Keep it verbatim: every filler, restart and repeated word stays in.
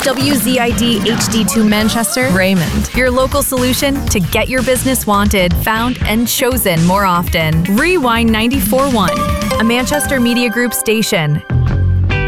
W Z I D H D two Manchester, Raymond. your local solution to get your business wanted, found, and chosen more often. Rewind ninety-four point one, a Manchester Media Group station.